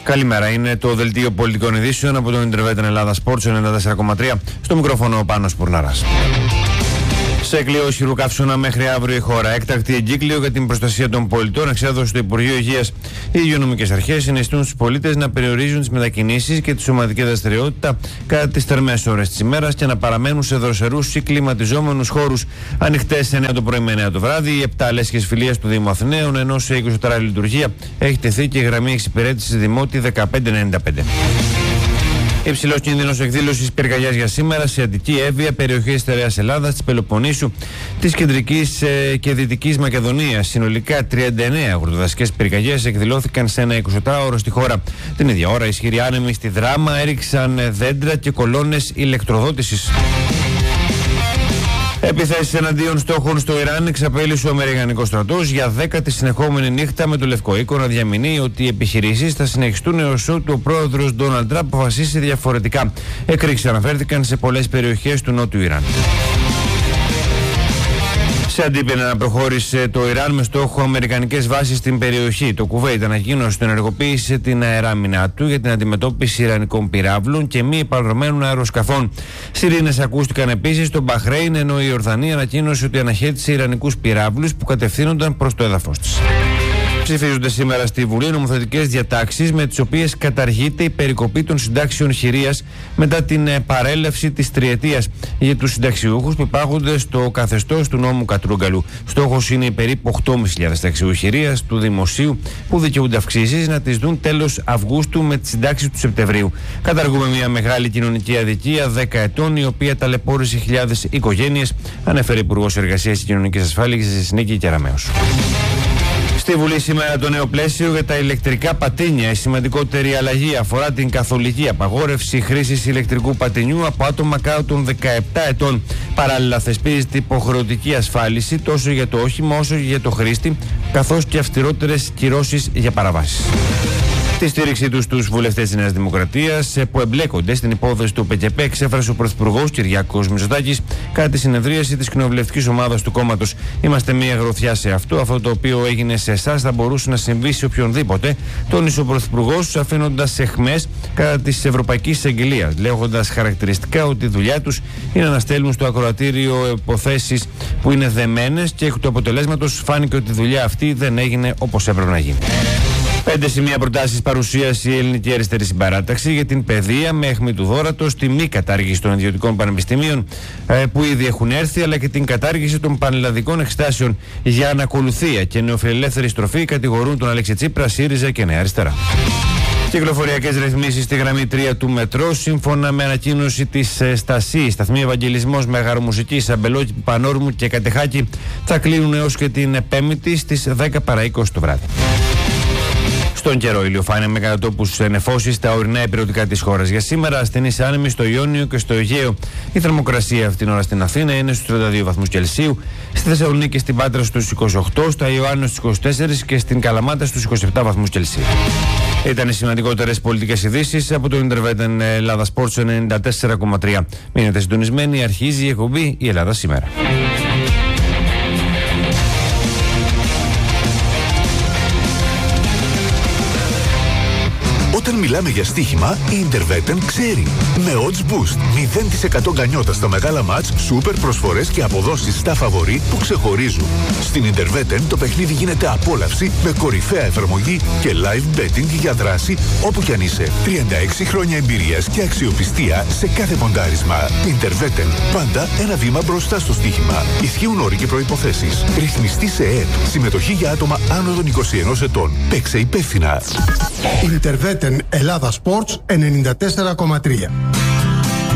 Καλημέρα, είναι το δελτίο πολιτικών ειδήσεων από τον Ιντερβέτεν Ελλάδα Sports 94,3. Στο μικρόφωνο ο Πάνος Πουρνάρας. Σε κλειό ισχυρού καύσωνα μέχρι αύριο η χώρα. Έκτακτη εγκύκλιο για την προστασία των πολιτών εξέδωσε το Υπουργείο Υγείας. Οι υγειονομικές αρχές συνιστούν στους πολίτες να περιορίζουν τις μετακινήσεις και τη σωματική δραστηριότητα κατά τις θερμές ώρες της ημέρας και να παραμένουν σε δροσερούς ή κλιματιζόμενους χώρους. Ανοιχτές 9 το πρωί με 9 το βράδυ. Οι 7 λέσχες φιλίας του Δήμου Αθηναίων, ενώ σε 24 λειτουργία έχει τεθεί και η γραμμή εξυπηρέτησης Δημότη 1595. Υψηλός κίνδυνος εκδήλωσης πυρκαγιάς για σήμερα σε Αττική, Εύβοια, περιοχές Στερεάς Ελλάδας, της Πελοποννήσου, της Κεντρικής και Δυτικής Μακεδονίας. Συνολικά 39 αγροτοδασικές πυρκαγιές εκδηλώθηκαν σε ένα 24ωρο στη χώρα. Την ίδια ώρα, ισχυροί άνεμοι στη Δράμα έριξαν δέντρα και κολόνες ηλεκτροδότησης. Επιθέσεις εναντίον στόχων στο Ιράν εξαπέλυσε ο Αμερικανικός στρατός για 10η συνεχόμενη νύχτα, με το Λευκό Οίκο να διαμηνύει ότι οι επιχειρήσεις θα συνεχιστούν έως ότου ο πρόεδρος Ντόναλντ Τραμπ αποφασίσει διαφορετικά. Εκρήξεις αναφέρθηκαν σε πολλές περιοχές του νότιου Ιράν. Σε αντίπεινα να προχώρησε το Ιράν με στόχο αμερικανικές βάσεις στην περιοχή. Το Κουβέιτ ανακοίνωσε ότι ενεργοποίησε την αεράμινα του για την αντιμετώπιση ιρανικών πυράβλων και μη επανδρομένων αεροσκαφών. Σιρήνες ακούστηκαν επίσης στο Μπαχρέιν, ενώ η Ιορδανία ανακοίνωσε ότι αναχέτησε ιρανικούς πυράβλους που κατευθύνονταν προς το έδαφος της. Ψηφίζονται σήμερα στη Βουλή νομοθετικές διατάξεις με τις οποίες καταργείται η περικοπή των συντάξεων χειρίας μετά την παρέλευση της τριετίας για τους συνταξιούχους που υπάγονται στο καθεστώς του νόμου Κατρούγκαλου. Στόχος είναι οι περίπου 8.500 συνταξιούχοι χειρίας του Δημοσίου που δικαιούνται αυξήσεις να τις δουν τέλος Αυγούστου με τη συντάξη του Σεπτεμβρίου. Καταργούμε μια μεγάλη κοινωνική αδικία 10 ετών, η οποία ταλαιπώρησε χιλιάδες οικογένειες, ανέφερε Υπουργός Εργασίας και Κοινωνικής Ασφάλισης Νίκη Κεραμέως. Στη Βουλή σήμερα το νέο πλαίσιο για τα ηλεκτρικά πατίνια. Η σημαντικότερη αλλαγή αφορά την καθολική απαγόρευση χρήσης ηλεκτρικού πατινιού από άτομα κάτω των 17 ετών. Παράλληλα, θεσπίζεται υποχρεωτική ασφάλιση τόσο για το όχημα όσο και για το χρήστη, καθώς και αυστηρότερες κυρώσεις για παραβάσεις. Τη στήριξή του στους βουλευτές της Νέας Δημοκρατίας που εμπλέκονται στην υπόθεση του ΠΚΠ εξέφρασε ο Πρωθυπουργός Κυριάκος Μητσοτάκης κατά τη συνεδρίαση της κοινοβουλευτικής ομάδας του κόμματος. Είμαστε μια γροθιά σε αυτό. Αυτό το οποίο έγινε σε εσάς θα μπορούσε να συμβεί σε οποιονδήποτε, τόνισε ο Πρωθυπουργός, αφήνοντας αιχμές κατά της Ευρωπαϊκής Εισαγγελίας, λέγοντας χαρακτηριστικά ότι η δουλειά τους είναι να στέλνουν στο ακροατήριο υποθέσεις που είναι δεμένες και εκ του αποτελέσματος φάνηκε ότι η δουλειά αυτή δεν έγινε όπως έπρεπε να γίνει. 5 σημεία προτάσεις παρουσίασε η Ελληνική Αριστερή Συμπαράταξη για την παιδεία με αιχμή του δώρατος, τη μη κατάργηση των ιδιωτικών πανεπιστημίων που ήδη έχουν έρθει, αλλά και την κατάργηση των πανελλαδικών εξετάσεων για ανακολουθία και νεοφιλελεύθερη στροφή κατηγορούν τον Αλέξη Τσίπρα, ΣΥΡΙΖΑ και Νέα Αριστερά. Κυκλοφοριακές ρυθμίσεις στη γραμμή 3 του μετρό, σύμφωνα με ανακοίνωση της Στασί. Σταθμοί Ευαγγελισμός, Μεγαρομουσικής, Αμπελόκηπη, Πανόρμου και Κατεχάκη θα κλείνουν έως και την Πέμπτη στις 10 παρά 20 το βράδυ. Στον καιρό, ηλιοφάνεια με κατά τόπους νεφώσεις στα ορεινά υπηρετικά της χώρας. Για σήμερα, ασθενείς άνεμοι στο Ιόνιο και στο Αιγαίο. Η θερμοκρασία αυτήν την ώρα στην Αθήνα είναι στους 32 βαθμούς Κελσίου, στη Θεσσαλονίκη και στην Πάτρα στους 28, στα Ιωάννη στους 24 και στην Καλαμάτα στους 27 βαθμούς Κελσίου. Ήταν οι σημαντικότερες πολιτικές ειδήσεις από το Ιντερβέτεν Ελλάδα Sports 94,3. Μείνετε συντονισμένοι, αρχίζει η εκπομπή «Η Ελλάδα σήμερα». Όταν μιλάμε για στοίχημα, η Interveten ξέρει. Με odds boost, 0% γκανιότα στα μεγάλα μάτς, σούπερ προσφορές και αποδόσεις στα φαβορί που ξεχωρίζουν. Στην Interveten το παιχνίδι γίνεται απόλαυση με κορυφαία εφαρμογή και live betting για δράση όπου κι αν είσαι. 36 χρόνια εμπειρίας και αξιοπιστία σε κάθε ποντάρισμα. Interveten, πάντα ένα βήμα μπροστά στο στοίχημα. Ισχύουν όροι και προϋποθέσεις. Ρυθμιστή σε ΕΕΠ. Συμμετοχή για άτομα άνω των 21 ετών. Παίξε υπεύθυνα. Interveten Ελλάδα Sports 94,3.